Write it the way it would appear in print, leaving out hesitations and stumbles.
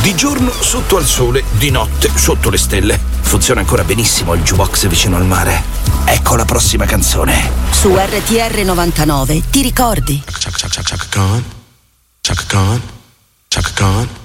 Di giorno sotto al sole, di notte sotto le stelle. Funziona ancora benissimo il jukebox vicino al mare. Ecco la prossima canzone. Su RTR 99 ti ricordi? Chaka Khan, Chaka Khan, Chaka Khan.